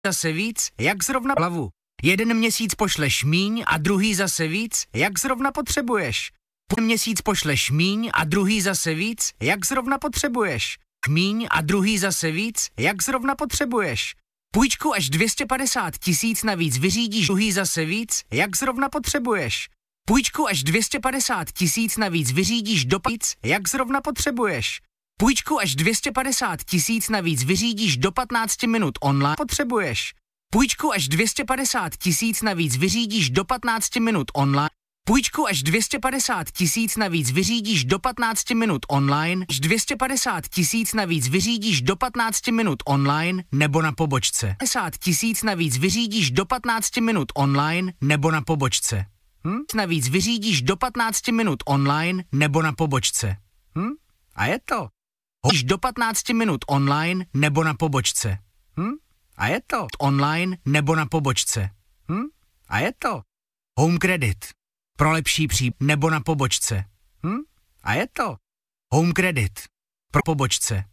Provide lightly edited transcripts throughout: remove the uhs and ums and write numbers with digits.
zase víc, jak zrovna hlavu. Jeden měsíc pošleš míň a druhý zase víc, jak zrovna potřebuješ. Měsíc pošleš míň a druhý zase víc, jak zrovna potřebuješ. Míň a druhý zase víc, jak zrovna potřebuješ. Půjčku až 250 000 navíc vyřídíš, druhý zase víc, jak zrovna potřebuješ. Půjčku až 250 000 navíc vyřídíš do víc, jak zrovna potřebuješ. Půjčku až 250 000 navíc vyřídíš do 15 minut online potřebuješ. Půjčku až 250 000 navíc vyřídíš do 15 minut online. Půjčku až 250 000 navíc vyřídíš do 15 minut online. Až 250 000 navíc vyřídíš do 15 minut online nebo na pobočce. 50 000 navíc vyřídíš do 15 minut online nebo na pobočce. Navíc vyřídíš do 15 minut online nebo na pobočce. A je to. Do 15 minut online nebo na pobočce. A je to. Online nebo na pobočce. A je to. Home Credit. Pro lepší nebo na pobočce. A je to. Home Credit. Pro pobočce.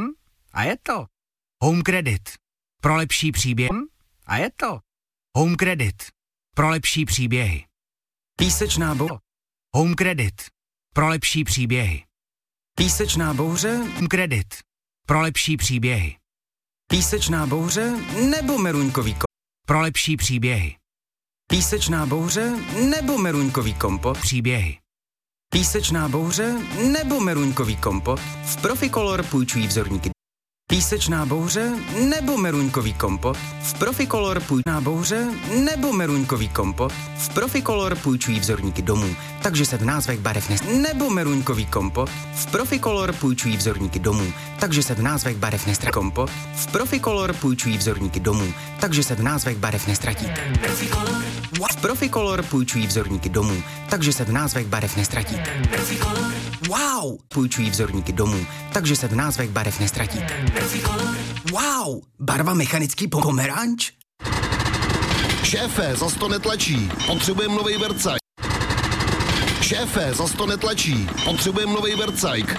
A je to. Home Credit. Pro lepší příběh. A je to. Home Credit. Pro lepší příběhy. Písečná bouře. Home Credit. Pro lepší příběhy. Písečná bouře. Home Credit. Pro lepší příběhy. Písečná bouře nebo meruňkový kompot. Pro lepší příběhy. Písečná bouře nebo meruňkový kompot. Příběhy. Písečná bouře nebo meruňkový kompot. V Proficolor půjčují vzorníky. Písečná bouře nebo meruňkový kompot. V Proficolor půjčují bouře nebo meruňkový kompot. V Proficolor půjčují vzorníky domů, takže se v názvech barev nebo meruňkový kompot. V Proficolor půjčují vzorníky domů, takže se v názvech barev nestratí. Kompot. V Proficolor půjčují vzorníky domů, takže se v názvech barev nestratíte. V Proficolor půjčují vzorníky domů, takže se v názvech barev nestratíte. Wow! Půjčují vzorníky domů, takže se v názvech barev nestratíte. Wow! Barva mechanický pomeranč? Šéfe, zas to netlačí. Potřebujeme novej vercajk. Šéfe, zas to netlačí. Potřebujeme novej vercajk.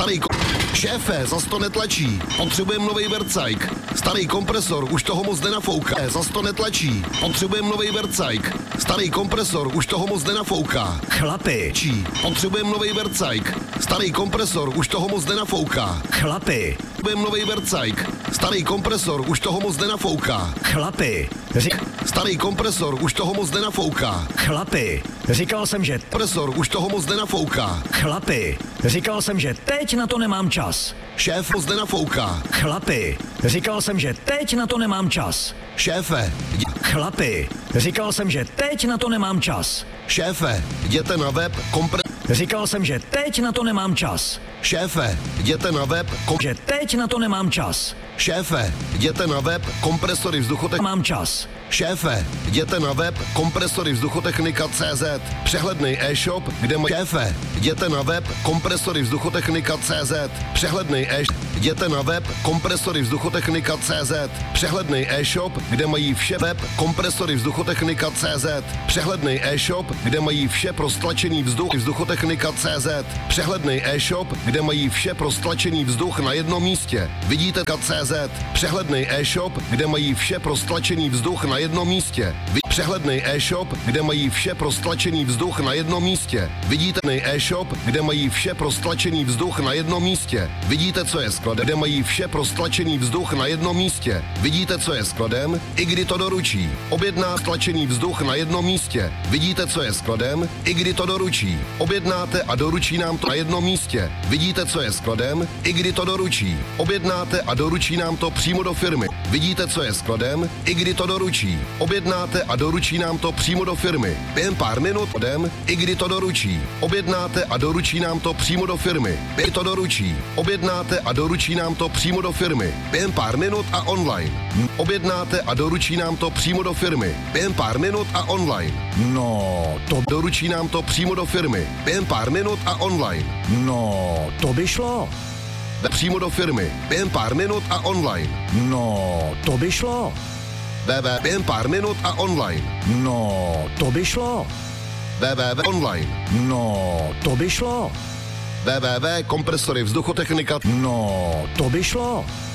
Šéfe, zas to netlačí. Potřebujeme novej vercajk. Starý kompresor už toho moc nenafouká. Zas to netlačí. Potřebujeme novej vercajk. Starý kompresor už toho moc nenafouká. Chlapi. Potřebujeme novej vercajk. Starý kompresor už toho moc nenafouká. Chlapi. Potřebujeme novej vercajk. Starý kompresor už toho moc nenafouká. Chlapi. Starý kompresor už toho moc nenafouká. Chlapi. Říkal jsem, že Kompresor už toho moc nenafouká. Chlapi. Říkal jsem, že teď na to nemám čas. Šéf moc nenafouká. Chlapi. Říkal jsem, že teď na to nemám čas. Šéfe. Chlapi. Říkal jsem, že teď na to nemám čas. Šéfe, jděte na web Říkal jsem, že teď na to nemám čas. Šéfe, jděte na web Že teď na to nemám čas. Šéfe, jděte na web kompresory vzduchotechnika. Mám čas. Šéfe, jděte na web kompresory vzduchotechnika.cz. Přehlednej e-shop, kde mají. Šéfe, jděte na web kompresory vzduchotechnika.cz. Přehlednej e-shop. Jděte na web kompresory vzduchotechnika.cz. Přehlednej e-shop, kde mají vše. Web kompresory vzduchotechnika.cz. Přehlednej e-shop, kde mají vše pro stlačený vzduch. Vzduchotechnika.cz. Přehlednej e-shop, kde mají vše pro stlačený vzduch na jednom místě. Vidíte .cz. Přehlednej e-shop, kde mají vše pro stlačený vzduch na jednom místě. Přehlednej e-shop, kde mají vše pro stlačený vzduch na jednom místě. Vidíte e-shop, kde mají vše pro stlačený vzduch na jednom místě. Vidíte, co je skladem, kde mají vše pro stlačený vzduch na jednom místě. Vidíte, co je skladem, i kdy to doručí. Objedná stlačený vzduch na jednom místě. Vidíte, co je skladem, i kdy to doručí. Objednáte a doručí nám to na jednom místě. Vidíte, co je skladem, i kdy to doručí. Objednáte a doručí nám to přímo do firmy. Vidíte, co je skladem, i kdy to doručí. Objednáte a doručí nám to přímo do firmy. Během pár minut odem, i kdy to doručí. Objednáte a doručí nám to přímo do firmy. Během to doručí. Objednáte a doručí nám to přímo do firmy. Během pár minut a online. Objednáte a doručí nám to přímo do firmy. Během pár minut a online. No, to Doručí nám to přímo do firmy. Během pár minut a online. No, to by šlo. Přímo do firmy. Během pár minut a online. No, to by šlo. Během pár minut a online. No, to by šlo. online. No, to by šlo. kompresory vzduchotechnika. No, to by šlo.